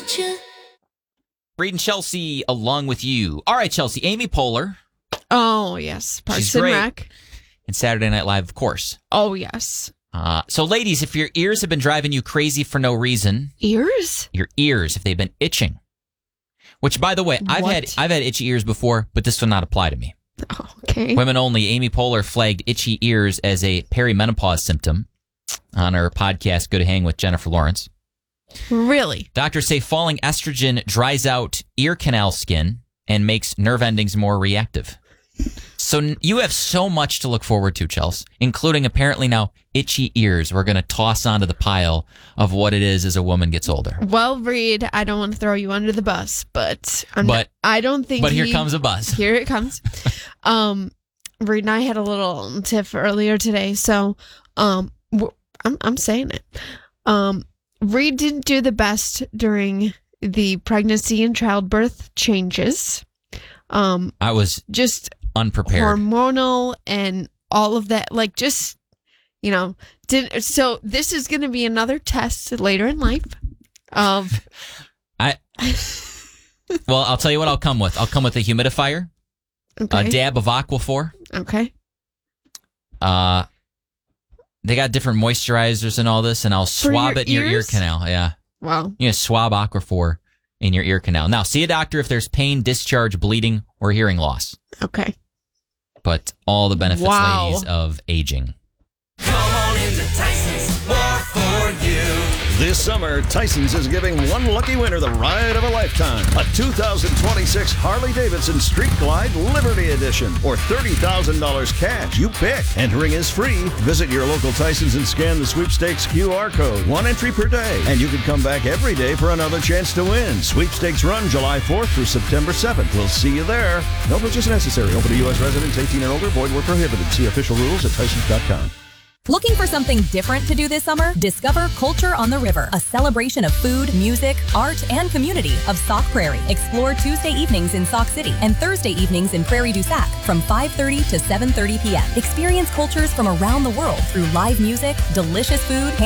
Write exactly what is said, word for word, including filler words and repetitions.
Reed and Chelsea along with you. All right, Chelsea. Amy Poehler. Oh, yes. Parks She's and great. Rec. And Saturday Night Live, of course. Oh, yes. Uh, so, ladies, if your ears have been driving you crazy for no reason, Ears? your ears, if they've been itching, which, by the way, I've What? had I've had itchy ears before, but this will not apply to me. Oh, okay. Women only. Amy Poehler flagged itchy ears as a perimenopause symptom on her podcast, Good Hang with Jennifer Lawrence. Really? Doctors say falling estrogen dries out ear canal skin and makes nerve endings more reactive. So n- you have so much to look forward to, Chelsea, including apparently now itchy ears. We're going to toss onto the pile of what it is as a woman gets older. Well, Reed, I don't want to throw you under the bus, but I'm But- not, I don't think But here he- comes a buzz. Here it comes. um, Reed and I had a little tiff earlier today, so um, w- I'm I'm saying it. Um, Reed didn't do the best during the pregnancy and childbirth changes. Um, I was just unprepared. hormonal and all of that, like just you know. Did so. This is going to be another test later in life. Of I. Well, I'll tell you what I'll come with. I'll come with a humidifier, okay, a dab of Aquaphor. okay. Uh, they got different moisturizers and all this, and I'll swab your it in your ear ears? canal. Yeah. Wow. You know, swab Aquaphor in your ear canal. Now, see a doctor if there's pain, discharge, bleeding, or hearing loss. Okay. But all the benefits, Wow. ladies, of aging. Come on into Tyson's, more for you. This summer, Tyson's is giving one lucky winner the ride of a lifetime. A two thousand twenty-six Harley-Davidson Street Glide Liberty Edition. Or thirty thousand dollars cash. You pick. Entering is free. Visit your local Tyson's and scan the sweepstakes Q R code. One entry per day. And you can come back every day for another chance to win. Sweepstakes run July fourth through September seventh. We'll see you there. No purchase necessary. Open to U S residents eighteen and older. Void where prohibited. See official rules at Tysons dot com. Looking for something different to do this summer? Discover Culture on the River, a celebration of food, music, art, and community of Sauk Prairie. Explore Tuesday evenings in Sauk City and Thursday evenings in Prairie du Sac from five thirty to seven thirty p.m. Experience cultures from around the world through live music, delicious food,